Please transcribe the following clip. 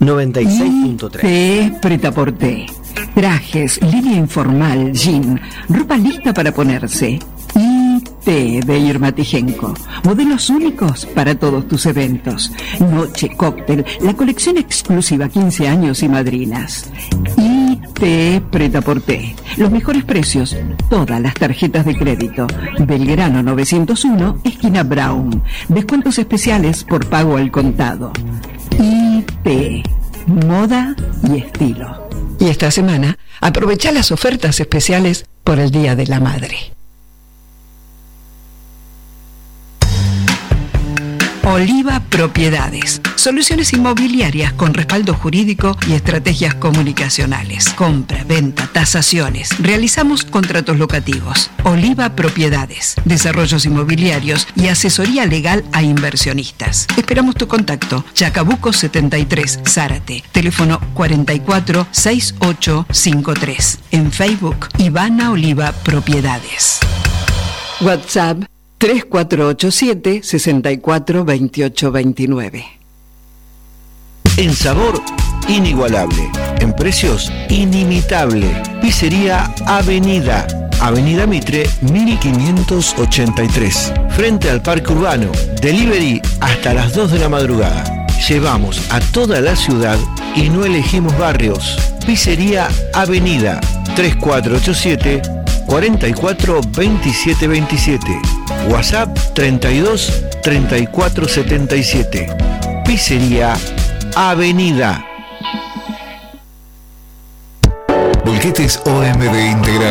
96.3. Prêt-à-porter. Trajes, línea informal, jean, ropa lista para ponerse. IT de Irma Tijenko. Modelos únicos para todos tus eventos. Noche, cóctel, la colección exclusiva 15 años y madrinas. IT Prêt-à-porter. Los mejores precios, todas las tarjetas de crédito. Belgrano 901, esquina Brown. Descuentos especiales por pago al contado. IT. Moda y estilo. Y esta semana, aprovecha las ofertas especiales por el Día de la Madre. Oliva Propiedades. Soluciones inmobiliarias con respaldo jurídico y estrategias comunicacionales. Compra, venta, tasaciones. Realizamos contratos locativos. Oliva Propiedades. Desarrollos inmobiliarios y asesoría legal a inversionistas. Esperamos tu contacto. Chacabuco 73, Zárate. Teléfono 446853. En Facebook, Ivana Oliva Propiedades. WhatsApp 3487 64 28 29. En sabor, inigualable. En precios, inimitable. Pizzería Avenida. Avenida Mitre, 1583. Frente al Parque Urbano. Delivery hasta las 2 de la madrugada. Llevamos a toda la ciudad y no elegimos barrios. Pizzería Avenida. 3487 44 27 27. WhatsApp 32 34 77. Pizzería Avenida. Bolquetes OMD Integral.